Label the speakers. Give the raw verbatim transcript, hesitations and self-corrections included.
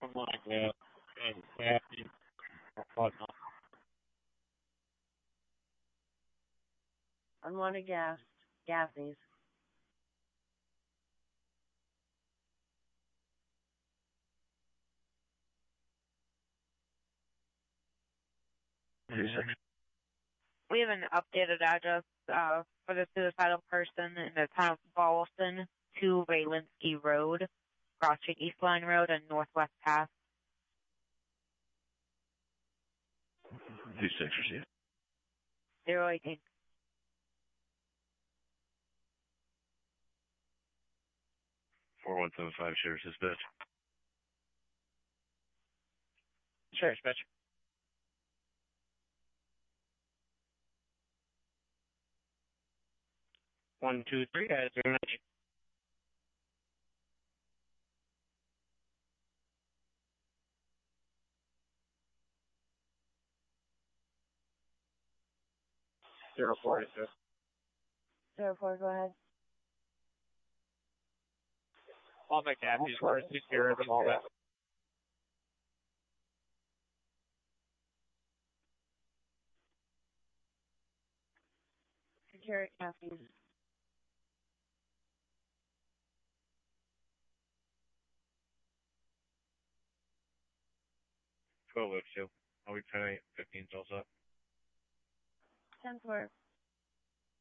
Speaker 1: like that. And Kathy, whatnot.
Speaker 2: Unwanted gas, Gaffney's.
Speaker 3: We have an updated address uh, for the suicidal person in the town of Ballston, two Raylinsky Road, Cross Street East Line Road, and Northwest Path.
Speaker 4: Two sixers, yeah.
Speaker 3: Zero eighteen.
Speaker 4: Four one seven five Sheriff's Dispatch.
Speaker 1: Sheriff's Dispatch. One, two, three, guys. Zero nine. Zero four, is this?
Speaker 2: Zero four, go ahead.
Speaker 1: I'll make Kathy's first security. All that.
Speaker 2: Secure Gaffney's.
Speaker 4: twelve oh two. I'll be paying fifteen also.
Speaker 2: ten four.